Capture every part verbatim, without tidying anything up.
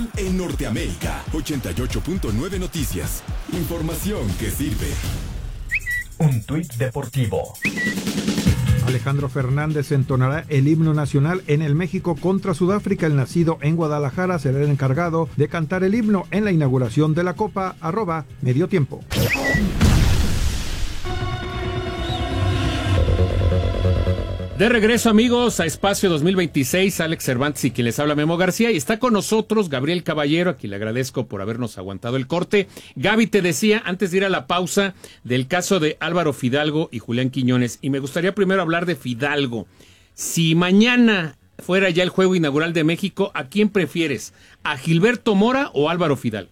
fútbol en Norteamérica. ochenta y ocho punto nueve Noticias. Información que sirve. Un tuit deportivo. Alejandro Fernández entonará el himno nacional en el México contra Sudáfrica. El nacido en Guadalajara será el encargado de cantar el himno en la inauguración de la Copa. Arroba Medio Tiempo. De regreso, amigos, a Espacio dos mil veintiséis, Alex Cervantes y quien les habla, Memo García, y está con nosotros Gabriel Caballero, a quien le agradezco por habernos aguantado el corte. Gaby, te decía, antes de ir a la pausa, del caso de Álvaro Fidalgo y Julián Quiñones, y me gustaría primero hablar de Fidalgo. Si mañana fuera ya el juego inaugural de México, ¿a quién prefieres? ¿A Gilberto Mora o Álvaro Fidalgo?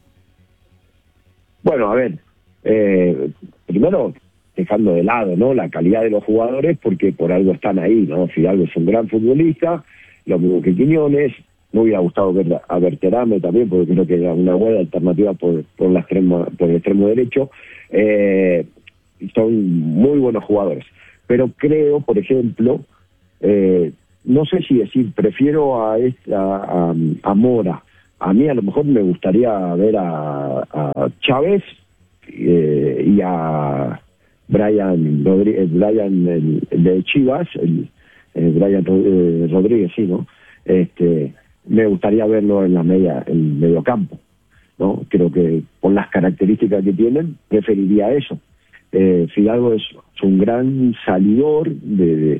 Bueno, a ver, eh, primero... dejando de lado, ¿no?, la calidad de los jugadores, porque por algo están ahí, ¿no? Fidalgo es un gran futbolista, lo mismo que Quiñones. Me hubiera gustado ver a Berterame también, porque creo que era una buena alternativa por por, la extrema, por el extremo derecho. Eh, son muy buenos jugadores. Pero creo, por ejemplo, eh, no sé si decir, prefiero a, esta, a, a Mora. A mí a lo mejor me gustaría ver a, a Chávez eh, y a... Brian Rodríguez, Brian el, el de Chivas, el, el Brian eh, Rodríguez, sí, ¿no? Este, me gustaría verlo en la media, en el mediocampo, ¿no? Creo que por las características que tienen, preferiría eso. Eh, Fidalgo es, es un gran salidor de, de,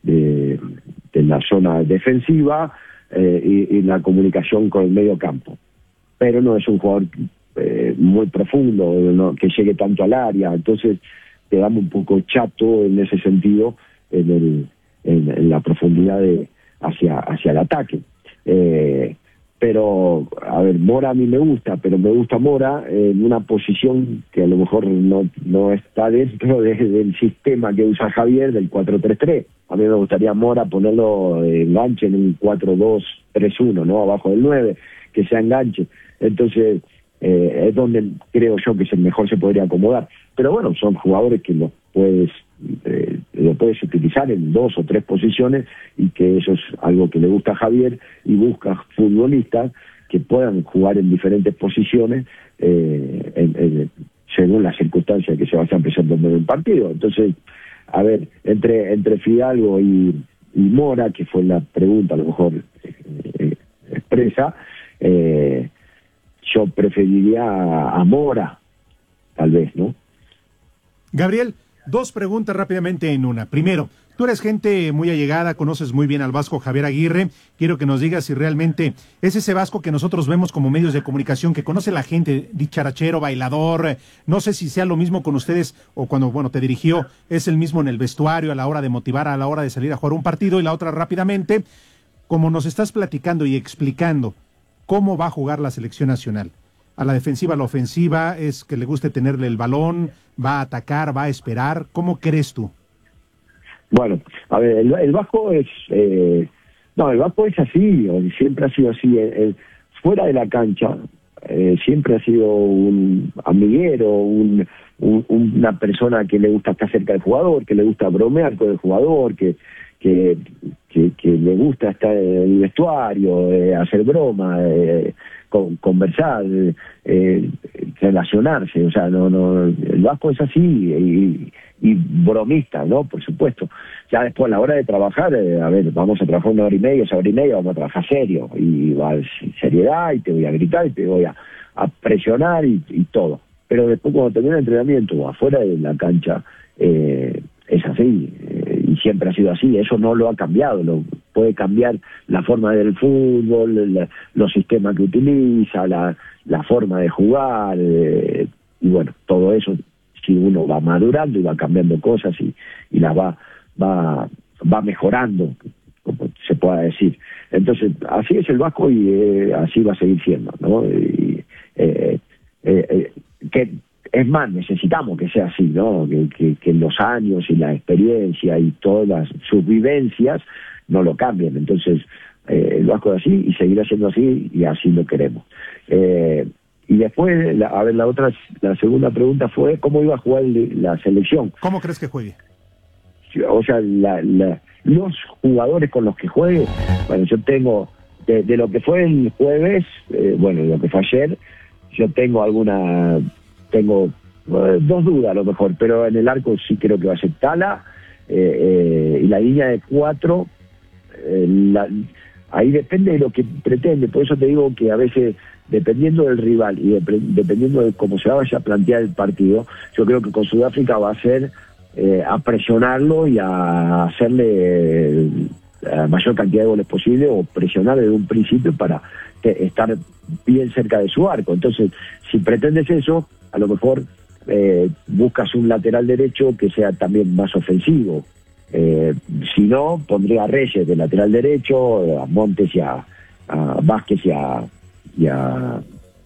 de, de la zona defensiva eh, y, y la comunicación con el mediocampo, pero no es un jugador eh, muy profundo, ¿no?, que llegue tanto al área, entonces quedamos un poco chato en ese sentido, en, el, en, en la profundidad de hacia hacia el ataque. Eh, pero, a ver, Mora a mí me gusta, pero me gusta Mora en una posición que a lo mejor no, no está dentro de, del sistema que usa Javier, del cuatro tres tres. A mí me gustaría Mora ponerlo de enganche en un cuatro dos tres uno, ¿no?, abajo del nueve, que sea enganche. Entonces, eh, es donde creo yo que se mejor se podría acomodar. Pero bueno, son jugadores que los puedes, eh, lo puedes utilizar en dos o tres posiciones, y que eso es algo que le gusta a Javier, y busca futbolistas que puedan jugar en diferentes posiciones eh, en, en, según las circunstancias que se vayan presentando en el partido. Entonces, a ver, entre entre Fidalgo y, y Mora, que fue la pregunta a lo mejor eh, expresa, eh, yo preferiría a, a Mora, tal vez, ¿no? Gabriel, dos preguntas rápidamente en una. Primero, tú eres gente muy allegada, conoces muy bien al vasco Javier Aguirre. Quiero que nos digas si realmente es ese vasco que nosotros vemos como medios de comunicación, que conoce la gente, dicharachero, bailador. No sé si sea lo mismo con ustedes, o cuando, bueno, te dirigió, es el mismo en el vestuario, a la hora de motivar, a la hora de salir a jugar un partido. Y la otra, rápidamente, como nos estás platicando y explicando cómo va a jugar la selección nacional. A la defensiva, a la ofensiva, es que le guste tenerle el balón, va a atacar, va a esperar. ¿Cómo crees tú? Bueno, a ver, el, el Vasco es... Eh, no, el Vasco es así, siempre ha sido así. El, el, fuera de la cancha, eh, siempre ha sido un amiguero, un, un, una persona que le gusta estar cerca del jugador, que le gusta bromear con el jugador, que... Que, que, que le gusta estar en el vestuario, eh, hacer broma, eh, con, conversar, eh, relacionarse. O sea, no, no, el Vasco es así, y, y bromista, ¿no? Por supuesto. Ya después, a la hora de trabajar, eh, a ver, vamos a trabajar una hora y media, esa hora y media, vamos a trabajar serio, y va a seriedad, y te voy a gritar, y te voy a, a presionar, y, y todo. Pero después, cuando termina el entrenamiento, afuera de la cancha, eh, es así, eh, y siempre ha sido así. Eso no lo ha cambiado. Lo puede cambiar la forma del fútbol, la, los sistemas que utiliza, la, la forma de jugar, eh, y bueno, todo eso, si uno va madurando y va cambiando cosas, y, y las va, va, va mejorando, como se pueda decir. Entonces, así es el Vasco, y eh, así va a seguir siendo, ¿no? Y, eh, eh, eh, que es más, necesitamos que sea así, ¿no? Que, que, que los años y la experiencia y todas las, sus vivencias no lo cambien. Entonces, eh, el Vasco es así y seguirá siendo así, y así lo queremos. Eh, y después, la, a ver, la otra, la segunda pregunta fue cómo iba a jugar la selección. ¿Cómo crees que juegue? O sea, la, la, los jugadores con los que juegue, bueno, yo tengo de, de lo que fue el jueves, eh, bueno, lo que fue ayer, yo tengo alguna, tengo eh, dos dudas a lo mejor, pero en el arco sí creo que va a ser Tala, eh, eh, y la línea de cuatro, eh, la, ahí depende de lo que pretende, por eso te digo que a veces, dependiendo del rival y de, dependiendo de cómo se vaya a plantear el partido, yo creo que con Sudáfrica va a ser eh, a presionarlo y a hacerle eh, la mayor cantidad de goles posible, o presionar desde un principio para te, estar bien cerca de su arco. Entonces, si pretendes eso, a lo mejor eh, buscas un lateral derecho que sea también más ofensivo. Eh, si no, pondría a Reyes de lateral derecho, a Montes y a, a Vázquez y a, y a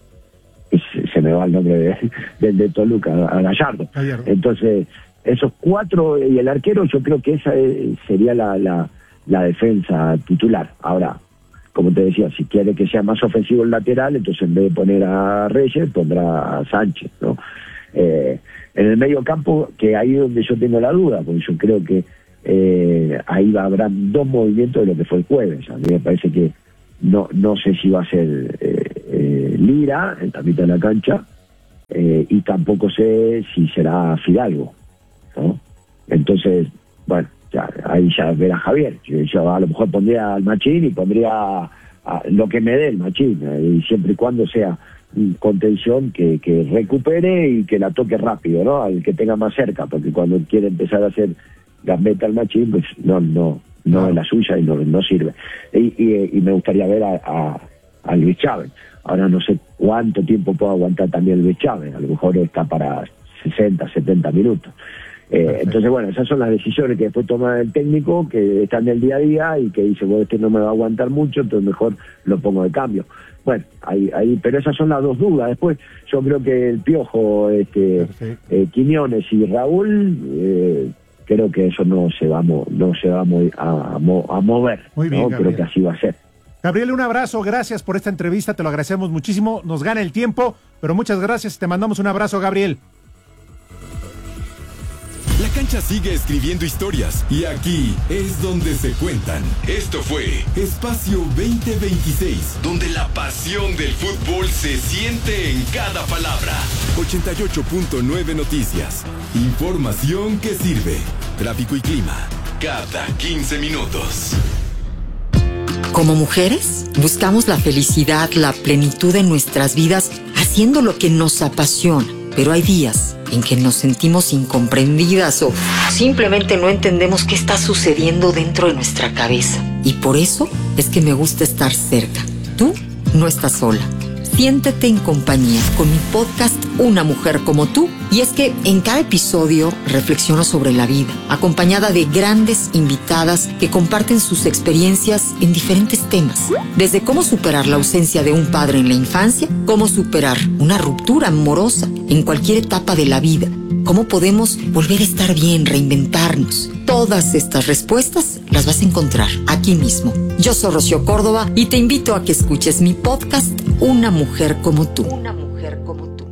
se, se me va el nombre de, de, de Toluca, a Gallardo. Gallardo. Entonces, esos cuatro y el arquero, yo creo que esa es, sería la, la la defensa titular. Ahora, como te decía, si quiere que sea más ofensivo el lateral, entonces en vez de poner a Reyes, pondrá a Sánchez, ¿no? Eh, en el medio campo, que ahí es donde yo tengo la duda, porque yo creo que eh, ahí va, habrá dos movimientos de lo que fue el jueves. A mí me parece que no no sé si va a ser eh, eh, Lira en la mitad de la cancha, eh, y tampoco sé si será Fidalgo, ¿no? Entonces, bueno, ya, ahí ya verá Javier. Yo, yo a lo mejor pondría al Machín y pondría a, a lo que me dé el Machín, eh, y siempre y cuando sea contención que, que recupere y que la toque rápido, ¿no? Al que tenga más cerca, porque cuando quiere empezar a hacer gambeta al Machín, pues no no no no es la suya y no, no sirve. Y, y, y me gustaría ver a, a, a Luis Chávez. Ahora no sé cuánto tiempo puede aguantar también Luis Chávez, a lo mejor está para sesenta, setenta minutos. Eh, entonces, bueno, esas son las decisiones que después toma el técnico, que está en el día a día y que dice, bueno, este no me va a aguantar mucho, entonces mejor lo pongo de cambio. Bueno, ahí, ahí, pero esas son las dos dudas. Después, yo creo que el Piojo, este, eh, Quiñones y Raúl, eh, creo que eso no se va a, mo no se va a, mo a, mo a mover. Muy bien, ¿no? Creo que así va a ser. Gabriel, un abrazo, gracias por esta entrevista, te lo agradecemos muchísimo, nos gana el tiempo, pero muchas gracias, te mandamos un abrazo, Gabriel. La cancha sigue escribiendo historias y aquí es donde se cuentan. Esto fue Espacio veinte veintiséis, donde la pasión del fútbol se siente en cada palabra. ochenta y ocho punto nueve Noticias. Información que sirve. Tráfico y clima cada quince minutos. Como mujeres, buscamos la felicidad, la plenitud en nuestras vidas, haciendo lo que nos apasiona. Pero hay días en que nos sentimos incomprendidas o simplemente no entendemos qué está sucediendo dentro de nuestra cabeza. Y por eso es que me gusta estar cerca. Tú no estás sola. Siéntete en compañía con mi podcast Una Mujer Como Tú. Y es que en cada episodio reflexiono sobre la vida, acompañada de grandes invitadas que comparten sus experiencias en diferentes temas. Desde cómo superar la ausencia de un padre en la infancia, cómo superar una ruptura amorosa en cualquier etapa de la vida, cómo podemos volver a estar bien, reinventarnos. Todas estas respuestas las vas a encontrar aquí mismo. Yo soy Rocío Córdoba y te invito a que escuches mi podcast Una Mujer Como Tú. Una Mujer Como Tú.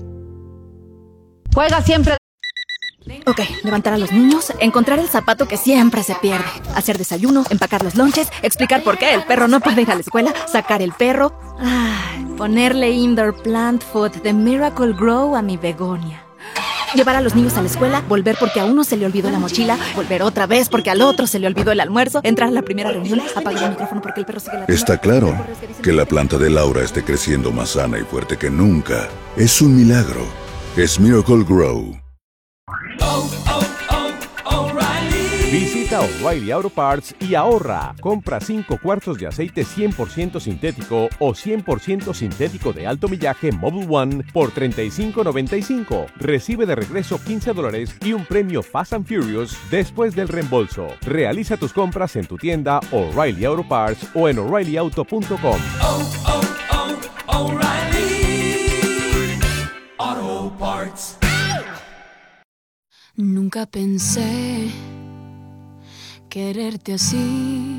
Juega siempre. Ok, levantar a los niños, encontrar el zapato que siempre se pierde, hacer desayuno, empacar los lonches, explicar por qué el perro no puede ir a la escuela, sacar el perro, ay, ponerle indoor plant food de Miracle Grow a mi begonia. Llevar a los niños a la escuela, volver porque a uno se le olvidó la mochila, volver otra vez porque al otro se le olvidó el almuerzo, entrar a la primera reunión, apagar el micrófono porque el perro sigue la... Está claro que la planta de Laura esté creciendo más sana y fuerte que nunca. Es un milagro. Es Miracle Grow. Oh, oh, oh, O'Reilly. Visita O'Reilly Auto Parts y ahorra. Compra cinco cuartos de aceite cien por ciento sintético o cien por ciento sintético de alto millaje Mobil One por treinta y cinco noventa y cinco. Recibe de regreso quince dólares y un premio Fast and Furious después del reembolso. Realiza tus compras en tu tienda O'Reilly Auto Parts o en O'Reilly Auto punto com. Oh, oh, oh, O'Reilly Auto Parts. Nunca pensé quererte así.